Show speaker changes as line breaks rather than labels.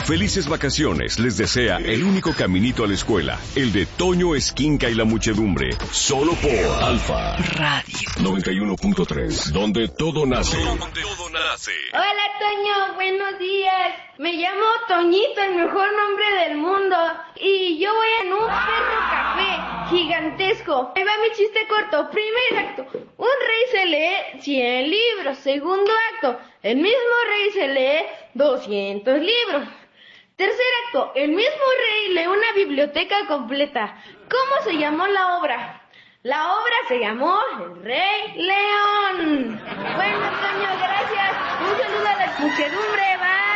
Felices vacaciones les desea el único caminito a la escuela, el de Toño Esquinca y la Muchedumbre, solo por Alfa Radio 91.3, donde todo nace.
Hola Toño, buenos días. Me llamo Toñito, el mejor nombre del mundo. Y yo voy en un perro café gigantesco. Ahí va mi chiste corto. Primer acto, un rey se lee 100 libros. Segundo acto, el mismo rey se lee 200 libros. Tercer acto, el mismo rey lee una biblioteca completa. ¿Cómo se llamó la obra? La obra se llamó El Rey León. Bueno, Toño, gracias. Un saludo a la muchedumbre, bye.